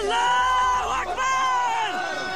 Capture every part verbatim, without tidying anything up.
¡Allahu Akbar!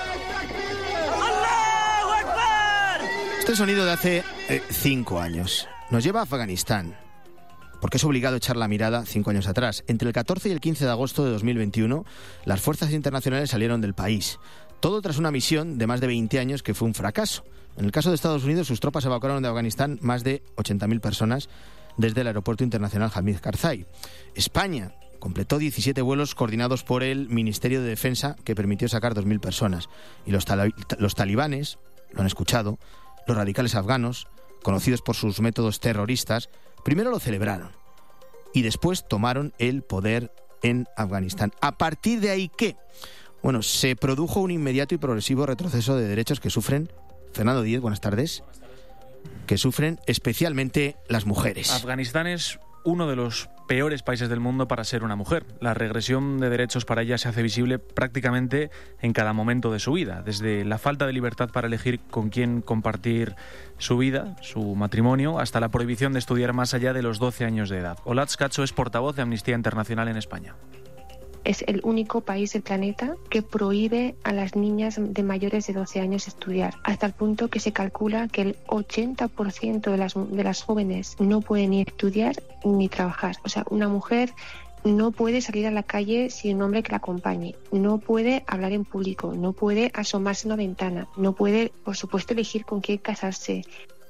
¡Allahu Akbar! Este sonido de hace eh, cinco años nos lleva a Afganistán, porque es obligado echar la mirada cinco años atrás. Entre el catorce y el quince de agosto de dos mil veintiuno, las fuerzas internacionales salieron del país. Todo tras una misión de más de veinte años que fue un fracaso. En el caso de Estados Unidos, sus tropas evacuaron de Afganistán más de ochenta mil personas desde el aeropuerto internacional Hamid Karzai. España completó diecisiete vuelos coordinados por el Ministerio de Defensa, que permitió sacar dos mil personas. Y los, tala- los talibanes, lo han escuchado, los radicales afganos, conocidos por sus métodos terroristas, primero lo celebraron y después tomaron el poder en Afganistán. ¿A partir de ahí qué? Bueno, se produjo un inmediato y progresivo retroceso de derechos que sufren, Fernando Díez, buenas tardes, que sufren especialmente las mujeres. Afganistán es uno de los peores países del mundo para ser una mujer. La regresión de derechos para ella se hace visible prácticamente en cada momento de su vida, desde la falta de libertad para elegir con quién compartir su vida, su matrimonio, hasta la prohibición de estudiar más allá de los doce años de edad. Olatz Cacho es portavoz de Amnistía Internacional en España. Es el único país del planeta que prohíbe a las niñas de mayores de doce años estudiar, hasta el punto que se calcula que el ochenta por ciento de las, de las jóvenes no pueden ni estudiar ni trabajar. O sea, una mujer no puede salir a la calle sin un hombre que la acompañe, no puede hablar en público, no puede asomarse a una ventana, no puede, por supuesto, elegir con quién casarse.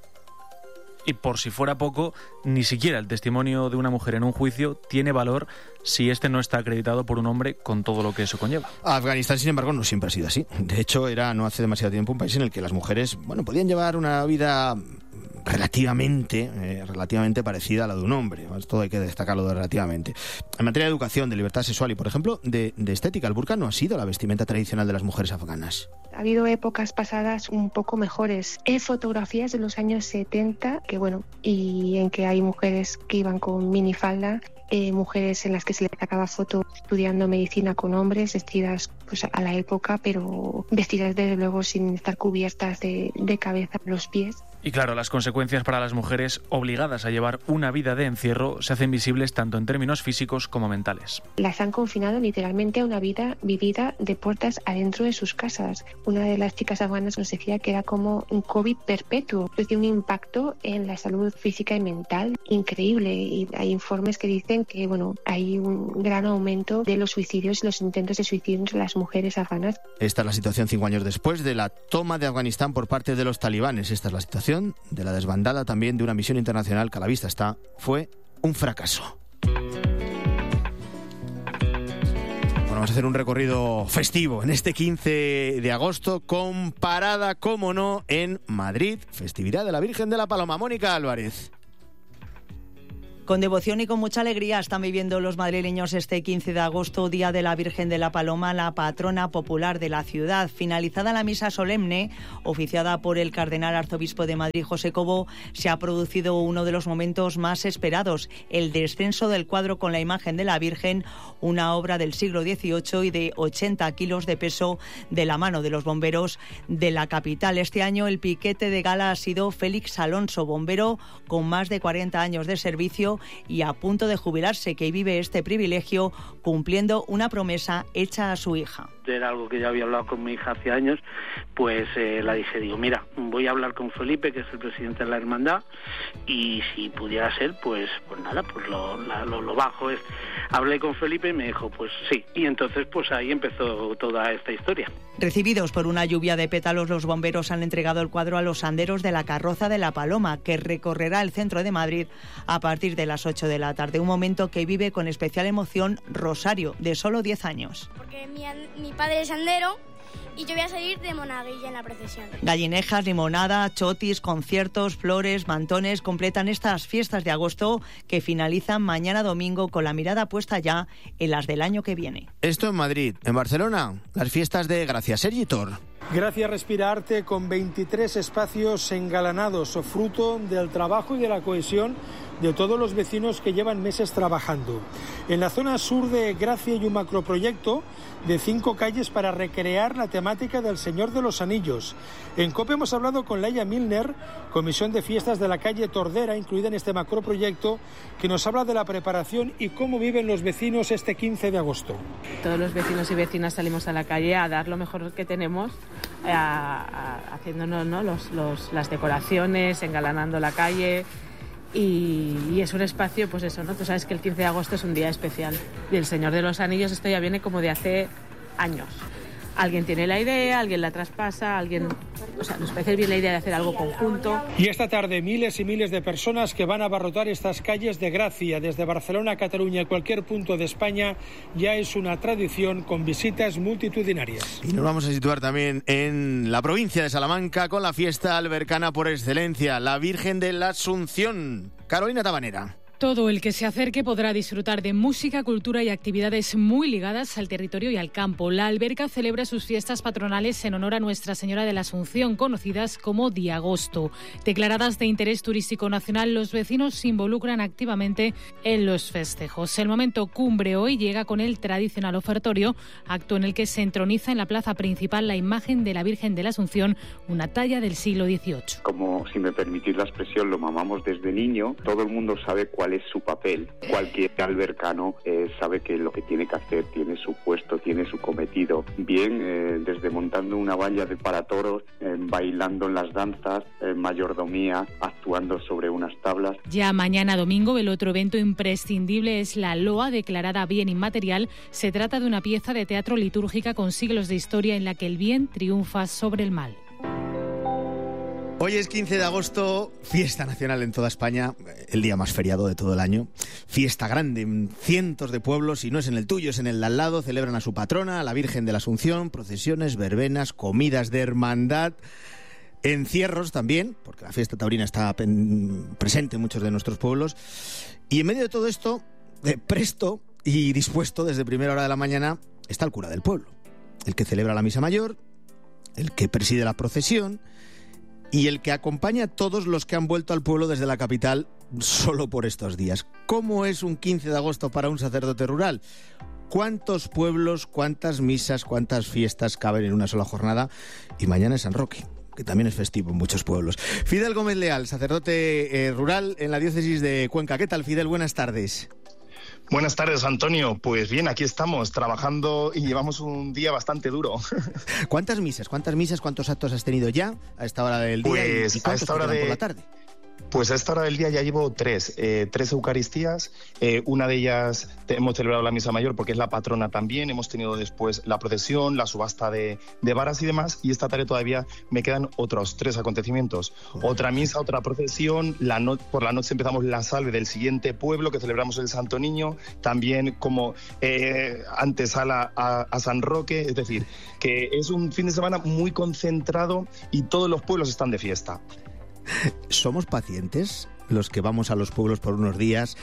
Y por si fuera poco, ni siquiera el testimonio de una mujer en un juicio tiene valor si este no está acreditado por un hombre, con todo lo que eso conlleva. Afganistán, sin embargo, no siempre ha sido así. De hecho, era no hace demasiado tiempo un país en el que las mujeres, bueno, podían llevar una vida relativamente, eh, relativamente parecida a la de un hombre. Esto hay que destacarlo de relativamente. En materia de educación, de libertad sexual y, por ejemplo, de, de estética, el burka no ha sido la vestimenta tradicional de las mujeres afganas. Ha habido épocas pasadas un poco mejores. Hay fotografías de los años setenta, que bueno, y en que hay mujeres que iban con minifalda, eh, mujeres en las que se les sacaba foto estudiando medicina con hombres, vestidas pues a la época, pero vestidas desde luego sin estar cubiertas de, de cabeza a los pies. Y claro, las consecuencias para las mujeres obligadas a llevar una vida de encierro se hacen visibles tanto en términos físicos como mentales. Las han confinado literalmente a una vida vivida de puertas adentro de sus casas. Una de las chicas afganas nos decía que era como un COVID perpetuo. Esto tiene un impacto en la salud física y mental increíble. Y hay informes que dicen que bueno, hay un gran aumento de los suicidios y los intentos de suicidio entre las mujeres afganas. Esta es la situación cinco años después de la toma de Afganistán por parte de los talibanes. Esta es la situación de la desbandada también de una misión internacional que a la vista está, fue un fracaso. Bueno, vamos a hacer un recorrido festivo en este quince de agosto, con parada, como no, en Madrid, festividad de la Virgen de la Paloma. Mónica Álvarez. Con devoción y con mucha alegría están viviendo los madrileños este quince de agosto, Día de la Virgen de la Paloma, la patrona popular de la ciudad. Finalizada la misa solemne, oficiada por el cardenal arzobispo de Madrid, José Cobo, se ha producido uno de los momentos más esperados, el descenso del cuadro con la imagen de la Virgen, una obra del siglo dieciocho y de ochenta kilos de peso, de la mano de los bomberos de la capital. Este año el piquete de gala ha sido Félix Alonso, bombero con más de cuarenta años de servicio y a punto de jubilarse, que vive este privilegio cumpliendo una promesa hecha a su hija. Era algo que ya había hablado con mi hija hace años, pues eh, la dije, digo, mira, voy a hablar con Felipe, que es el presidente de la hermandad, y si pudiera ser, pues pues nada, pues lo, la, lo, lo bajo es. Hablé con Felipe y me dijo, pues sí, y entonces pues ahí empezó toda esta historia. Recibidos por una lluvia de pétalos, los bomberos han entregado el cuadro a los anderos de la carroza de la Paloma, que recorrerá el centro de Madrid a partir de las ocho de la tarde, un momento que vive con especial emoción Rosario, de solo diez años. Porque mi, mi padre es andero y yo voy a salir de monaguilla en la procesión. Gallinejas, limonada, chotis, conciertos, flores, mantones completan estas fiestas de agosto que finalizan mañana domingo con la mirada puesta ya en las del año que viene. Esto en Madrid. En Barcelona, las fiestas de Gracia. Sergi Tor. Gracia Respira Arte, con veintitrés espacios engalanados, fruto del trabajo y de la cohesión de todos los vecinos que llevan meses trabajando. En la zona sur de Gracia hay un macroproyecto de cinco calles para recrear la temática del Señor de los Anillos. En COPE hemos hablado con Laia Milner, comisión de fiestas de la calle Tordera, incluida en este macroproyecto, que nos habla de la preparación y cómo viven los vecinos este quince de agosto. Todos los vecinos y vecinas salimos a la calle a dar lo mejor que tenemos, a, a, haciéndonos, ¿no? los, los, las decoraciones, engalanando la calle. Y, y es un espacio, pues eso, ¿no? Tú sabes que el quince de agosto es un día especial. Y el Señor de los Anillos, esto ya viene como de hace años. Alguien tiene la idea, alguien la traspasa, alguien... O sea, nos parece bien la idea de hacer algo conjunto. Y esta tarde miles y miles de personas que van a abarrotar estas calles de Gracia, desde Barcelona a Cataluña, cualquier punto de España, ya es una tradición con visitas multitudinarias. Y nos vamos a situar también en la provincia de Salamanca con la fiesta albercana por excelencia, la Virgen de la Asunción. Carolina Tabanera. Todo el que se acerque podrá disfrutar de música, cultura y actividades muy ligadas al territorio y al campo. La alberca celebra sus fiestas patronales en honor a Nuestra Señora de la Asunción, conocidas como Diagosto. Declaradas de interés turístico nacional, los vecinos se involucran activamente en los festejos. El momento cumbre hoy llega con el tradicional ofertorio, acto en el que se entroniza en la plaza principal la imagen de la Virgen de la Asunción, una talla del siglo dieciocho. Como, si me permitís la expresión, lo mamamos desde niño, todo el mundo sabe cuál es su papel. Cualquier albercano eh, sabe que lo que tiene que hacer, tiene su puesto, tiene su cometido. Bien, eh, desde montando una valla de para toros, eh, bailando en las danzas, eh, mayordomía, actuando sobre unas tablas. Ya mañana domingo, el otro evento imprescindible es la Loa, declarada bien inmaterial. Se trata de una pieza de teatro litúrgica con siglos de historia en la que el bien triunfa sobre el mal. Hoy es quince de agosto, fiesta nacional en toda España, el día más feriado de todo el año. Fiesta grande en cientos de pueblos, si no es en el tuyo, es en el de al lado. Celebran a su patrona, a la Virgen de la Asunción, procesiones, verbenas, comidas de hermandad, encierros también, porque la fiesta taurina está presente en muchos de nuestros pueblos. Y en medio de todo esto, eh, presto y dispuesto desde primera hora de la mañana, está el cura del pueblo, el que celebra la misa mayor, el que preside la procesión y el que acompaña a todos los que han vuelto al pueblo desde la capital solo por estos días. ¿Cómo es un quince de agosto para un sacerdote rural? ¿Cuántos pueblos, cuántas misas, cuántas fiestas caben en una sola jornada? Y mañana es San Roque, que también es festivo en muchos pueblos. Fidel Gómez Leal, sacerdote eh, rural en la diócesis de Cuenca. ¿Qué tal, Fidel? Buenas tardes. Buenas tardes, Antonio. Pues bien, aquí estamos trabajando y llevamos un día bastante duro. ¿Cuántas misas, cuántas misas, cuántos actos has tenido ya a esta hora del día? Pues y, y cuántos a esta hora de... por la tarde? Pues a esta hora del día ya llevo tres, eh, tres Eucaristías. Eh, una de ellas te, hemos celebrado la Misa Mayor porque es la patrona también. Hemos tenido después la procesión, la subasta de, de varas y demás. Y esta tarde todavía me quedan otros tres acontecimientos. Oh. Otra misa, otra procesión. La no, por la noche empezamos la salve del siguiente pueblo que celebramos el Santo Niño. También como eh, antesala a, a San Roque. Es decir, que es un fin de semana muy concentrado y todos los pueblos están de fiesta. ¿Somos pacientes los que vamos a los pueblos por unos días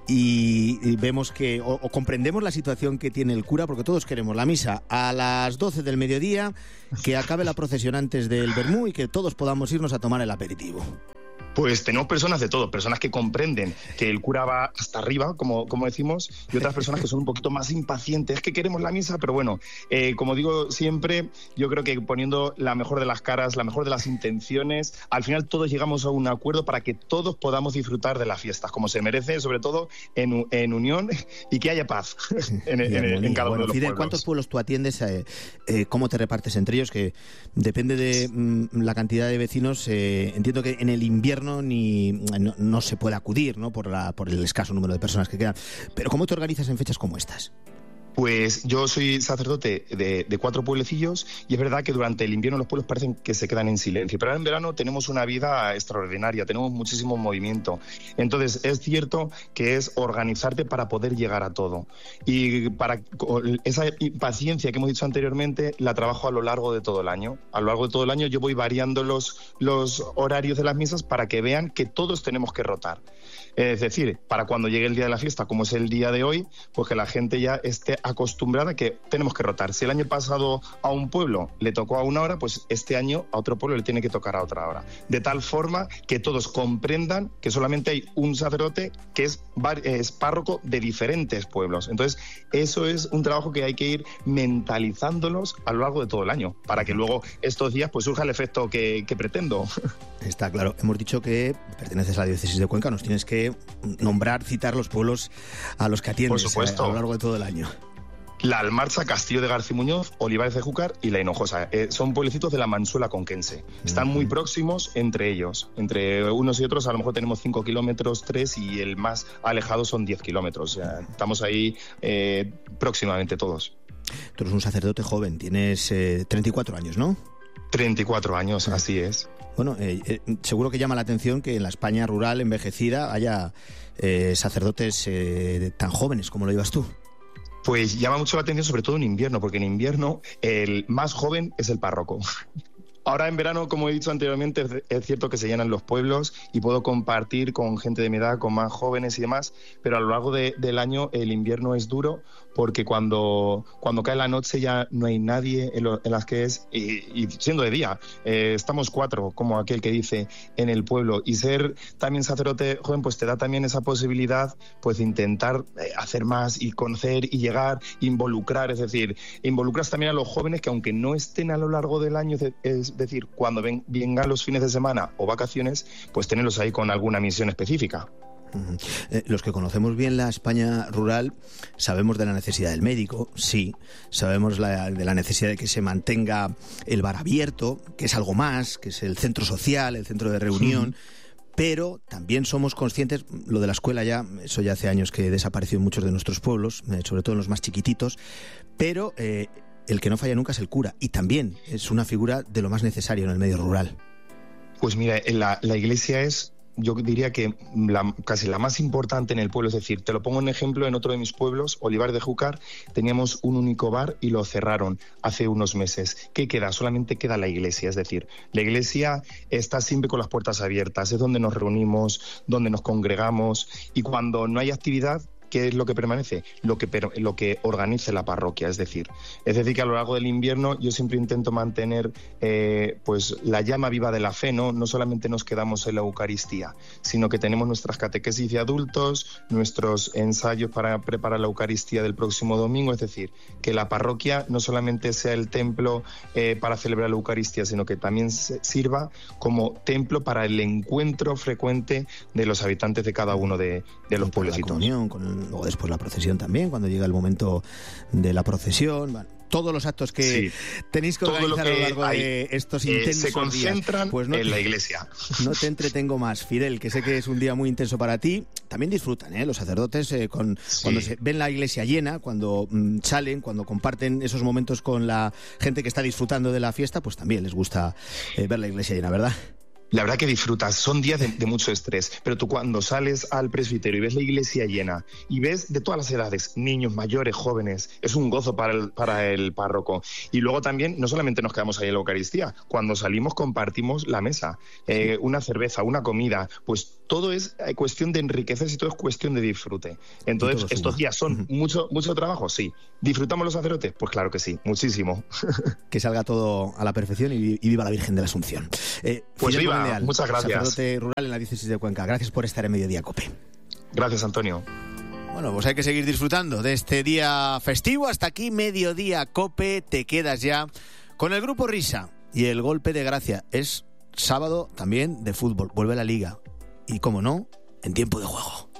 y, y vemos que, o, o comprendemos la situación que tiene el cura, porque todos queremos la misa a las doce del mediodía, que acabe la procesión antes del vermú y que todos podamos irnos a tomar el aperitivo? Pues tenemos personas de todo, personas que comprenden que el cura va hasta arriba, como, como decimos, y otras personas que son un poquito más impacientes, que queremos la misa, pero bueno, eh, como digo siempre, yo creo que poniendo la mejor de las caras, la mejor de las intenciones, al final todos llegamos a un acuerdo para que todos podamos disfrutar de las fiestas, como se merece, sobre todo en, en unión y que haya paz en, en, en, en cada bueno, uno de los Fidel, pueblos. ¿cuántos pueblos tú atiendes? Eh, eh, ¿Cómo te repartes entre ellos? Que depende de mm, la cantidad de vecinos. Eh, entiendo que en el invierno ni no, no se puede acudir, ¿no? Por, la, por el escaso número de personas que quedan. Pero ¿cómo te organizas en fechas como estas? Pues yo soy sacerdote de, de cuatro pueblecillos y es verdad que durante el invierno los pueblos parecen que se quedan en silencio, pero ahora en verano tenemos una vida extraordinaria, tenemos muchísimo movimiento. Entonces es cierto que es organizarte para poder llegar a todo. Y para esa paciencia que hemos dicho anteriormente la trabajo a lo largo de todo el año. A lo largo de todo el año yo voy variando los, los horarios de las misas para que vean que todos tenemos que rotar. Es decir, para cuando llegue el día de la fiesta, como es el día de hoy, pues que la gente ya esté acostumbrada a que tenemos que rotar. Si el año pasado a un pueblo le tocó a una hora, pues este año a otro pueblo le tiene que tocar a otra hora. De tal forma que todos comprendan que solamente hay un sacerdote que es, es párroco de diferentes pueblos. Entonces, eso es un trabajo que hay que ir mentalizándolos a lo largo de todo el año, para que luego estos días pues surja el efecto que, que pretendo. Está claro. Hemos dicho que perteneces a la diócesis de Cuenca, nos tienes que nombrar, citar los pueblos a los que atiendes. Por supuesto. A, a lo largo de todo el año. La Almarza, Castillo de García Muñoz, Olivares de Júcar y La Hinojosa. Eh, son pueblecitos de la Mansuela conquense. Están muy próximos entre ellos. Entre unos y otros a lo mejor tenemos cinco kilómetros, tres, y el más alejado son diez kilómetros. O sea, estamos ahí eh, próximamente todos. Tú eres un sacerdote joven, tienes eh, treinta y cuatro años, ¿no? treinta y cuatro años, así es. Bueno, eh, eh, seguro que llama la atención que en la España rural envejecida haya eh, sacerdotes eh, tan jóvenes como lo llevas tú. Pues llama mucho la atención, sobre todo en invierno, porque en invierno el más joven es el párroco. Ahora en verano, como he dicho anteriormente, es cierto que se llenan los pueblos y puedo compartir con gente de mi edad, con más jóvenes y demás, pero a lo largo de, del año el invierno es duro porque cuando, cuando cae la noche ya no hay nadie en, lo, en las que es, y, y siendo de día, eh, estamos cuatro, como aquel que dice, en el pueblo, y ser también sacerdote joven pues te da también esa posibilidad pues de intentar eh, hacer más y conocer y llegar, involucrar, es decir, involucras también a los jóvenes que aunque no estén a lo largo del año, es decir, cuando ven, vengan los fines de semana o vacaciones, pues tenerlos ahí con alguna misión específica. Uh-huh. Eh, los que conocemos bien la España rural sabemos de la necesidad del médico, sí, sabemos la, de la necesidad de que se mantenga el bar abierto, que es algo más, que es el centro social, el centro de reunión, uh-huh. Pero también somos conscientes, lo de la escuela ya, eso ya hace años que desapareció en muchos de nuestros pueblos, eh, sobre todo en los más chiquititos, pero eh, el que no falla nunca es el cura, y también es una figura de lo más necesario en el medio rural. Pues mira, la, la iglesia es, yo diría que la, casi la más importante en el pueblo. Es decir, te lo pongo en ejemplo, en otro de mis pueblos, Olivares de Júcar, teníamos un único bar y lo cerraron hace unos meses. ¿Qué queda? Solamente queda la iglesia. Es decir, la iglesia está siempre con las puertas abiertas, es donde nos reunimos, donde nos congregamos, y cuando no hay actividad, ¿qué es lo que permanece? Lo que, lo que organice la parroquia, es decir. Es decir, que a lo largo del invierno yo siempre intento mantener eh, pues la llama viva de la fe, ¿no? No solamente nos quedamos en la Eucaristía, sino que tenemos nuestras catequesis de adultos, nuestros ensayos para preparar la Eucaristía del próximo domingo, es decir, que la parroquia no solamente sea el templo eh, para celebrar la Eucaristía, sino que también sirva como templo para el encuentro frecuente de los habitantes de cada uno de, de los pueblecitos. La comunión, con el luego después la procesión también, cuando llega el momento de la procesión, bueno, todos los actos que sí. tenéis que organizar que a lo largo hay, de estos intensos días. Se concentran pues no en te, la iglesia. No te entretengo más, Fidel, que sé que es un día muy intenso para ti. También disfrutan, ¿eh? Los sacerdotes eh, con, sí. cuando se ven la iglesia llena, cuando mmm, salen, cuando comparten esos momentos con la gente que está disfrutando de la fiesta, pues también les gusta eh, ver la iglesia llena, ¿verdad? La verdad que disfrutas, son días de, de mucho estrés, pero tú cuando sales al presbiterio y ves la iglesia llena y ves de todas las edades, niños, mayores, jóvenes, es un gozo para el, para el párroco. Y luego también, no solamente nos quedamos ahí en la Eucaristía, cuando salimos compartimos la mesa, eh, una cerveza, una comida, pues todo es cuestión de enriquecerse y todo es cuestión de disfrute. Entonces, estos días son uh-huh. mucho, mucho trabajo, sí. ¿Disfrutamos los sacerdotes? Pues claro que sí, muchísimo. Que salga todo a la perfección y, y viva la Virgen de la Asunción. Eh, pues viva. Leal, muchas gracias. Sacerdote rural en la diócesis de Cuenca. Gracias por estar en Mediodía Cope. Gracias, Antonio. Bueno, pues hay que seguir disfrutando de este día festivo. Hasta aquí Mediodía Cope. Te quedas ya con el Grupo Risa y el Golpe de Gracia. Es sábado también de fútbol. Vuelve la Liga. Y, como no, en tiempo de juego.